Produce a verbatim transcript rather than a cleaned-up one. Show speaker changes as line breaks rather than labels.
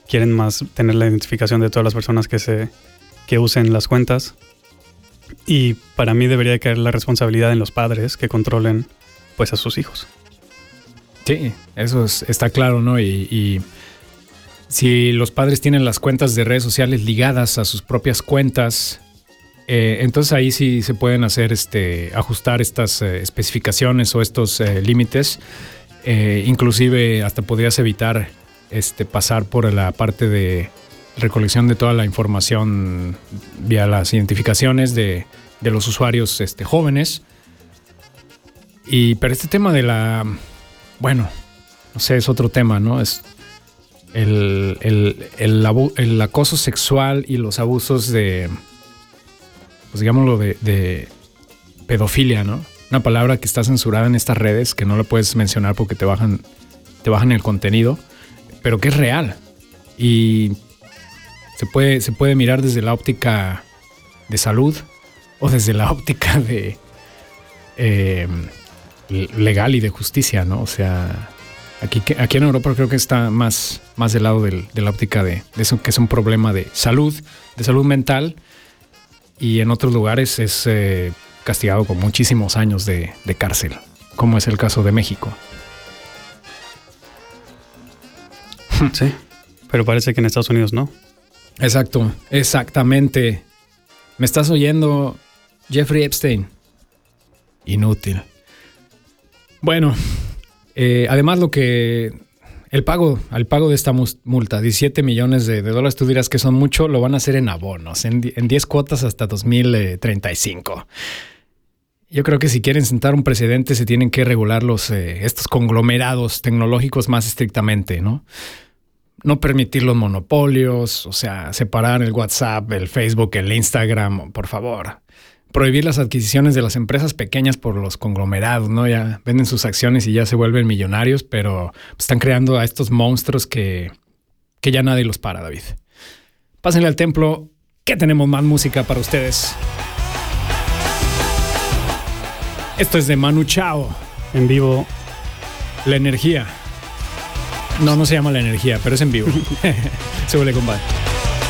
quieren más tener la identificación de todas las personas que, se, que usen las cuentas. Y para mí debería caer la responsabilidad en los padres que controlen pues a sus hijos.
Sí, eso es, está claro, ¿no? Y, y si los padres tienen las cuentas de redes sociales ligadas a sus propias cuentas, eh, entonces ahí sí se pueden hacer, este, ajustar estas eh, especificaciones o estos eh, límites. Eh, inclusive hasta podrías evitar este, pasar por la parte de recolección de toda la información vía las identificaciones de, de los usuarios este, jóvenes. Y pero este tema de la, bueno, no sé, es otro tema, ¿no? Es el, el, el, abu, el acoso sexual y los abusos de, pues digámoslo, de, de pedofilia, ¿no? Una palabra que está censurada en estas redes, que no la puedes mencionar porque te bajan, te bajan el contenido, pero que es real. Y se puede, se puede mirar desde la óptica de salud o desde la óptica de eh, legal y de justicia, ¿no? O sea, aquí, aquí en Europa creo que está más, más del lado del, de la óptica de, de eso, que es un problema de salud, de salud mental, y en otros lugares es eh, castigado con muchísimos años de, de cárcel, como es el caso de México.
Sí, pero parece que en Estados Unidos no.
Exacto, exactamente. ¿Me estás oyendo, Jeffrey Epstein? Inútil. Bueno, eh, además lo que... El pago, el pago de esta multa, diecisiete millones de, de dólares, tú dirás que son mucho, lo van a hacer en abonos, en, en diez cuotas hasta dos mil treinta y cinco. Yo creo que si quieren sentar un precedente se tienen que regular los, eh, estos conglomerados tecnológicos más estrictamente, ¿no? No permitir los monopolios, o sea, separar el WhatsApp, el Facebook, el Instagram, por favor. Prohibir las adquisiciones de las empresas pequeñas por los conglomerados, ¿no? Ya venden sus acciones y ya se vuelven millonarios, pero están creando a estos monstruos que, que ya nadie los para, David. Pásenle al templo, que tenemos más música para ustedes. Esto es de Manu Chao.
En vivo.
La energía. No, no se llama La Energía, pero es en vivo. Se vuelve, compadre.